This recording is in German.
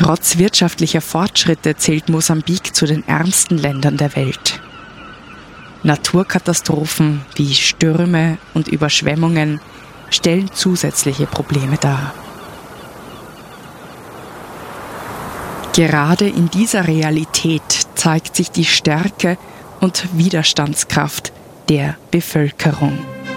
Trotz wirtschaftlicher Fortschritte zählt Mosambik zu den ärmsten Ländern der Welt. Naturkatastrophen wie Stürme und Überschwemmungen stellen zusätzliche Probleme dar. Gerade in dieser Realität zeigt sich die Stärke und Widerstandskraft der Bevölkerung.